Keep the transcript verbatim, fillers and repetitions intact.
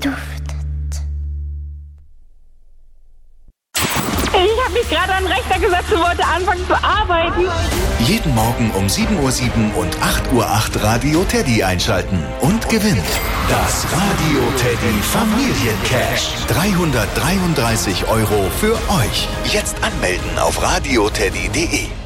duftet. Ich habe mich gerade an den Rechner gesetzt und wollte anfangen zu arbeiten. Jeden Morgen um sieben Uhr sieben und acht Uhr acht Radio Teddy einschalten und gewinnt das Radio Teddy Familiencash. dreihundertdreiunddreißig Euro für euch. Jetzt anmelden auf radioteddy punkt de.